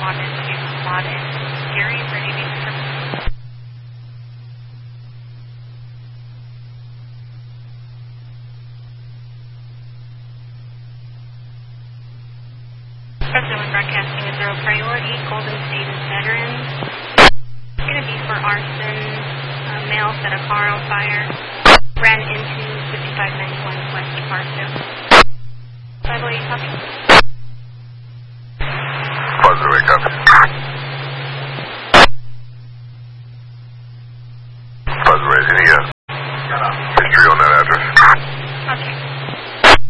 wanted to spotted. Gary for aviation purposes. President Broadcasting a zero priority. Golden State is veterans. It's going to be for arson. Male set a car on fire. Ran into 5591 West Parkville. 508 copy.